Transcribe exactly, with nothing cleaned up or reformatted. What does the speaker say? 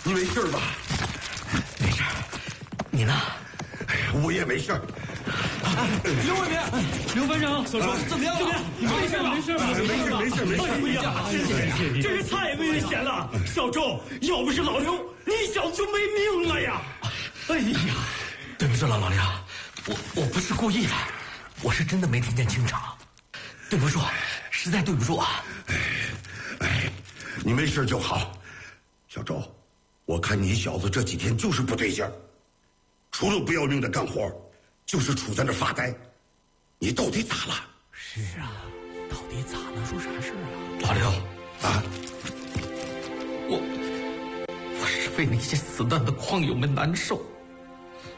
你没事吧？ 没事。你呢？ 我也没事。 刘伟民，刘班长，小周怎么样？怎么样？ 你没事吧？ 没事吧？ 没事，没事，没事。 哎呀，真是真是太危险了！小周，要不是老刘，你小子就没命了呀！ 哎呀，对不住了，老刘，我我不是故意的，我是真的没听见清场，对不住，实在对不住啊！ 哎，哎，你没事就好。小周，我看你小子这几天就是不对劲儿，除了不要命的干活，就是杵在那发呆。你到底咋了？ 是啊，到底咋了？出啥事儿了？老刘啊， 我我是为那些死难的矿友们难受。